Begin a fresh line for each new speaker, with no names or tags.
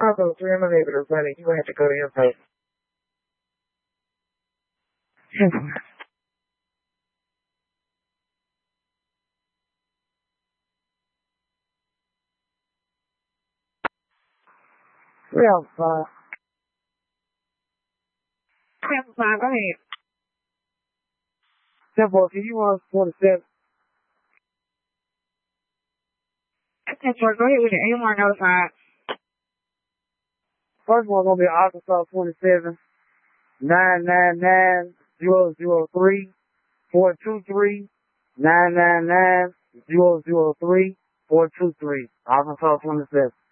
go through him elevators, buddy. You have to go to him first. Real fun. Go ahead. Simple, can you run 47? Okay, George, go ahead with it. Any more notified? First one gonna be Arkansas 27 999 003 423 999 003 423. Arkansas 27.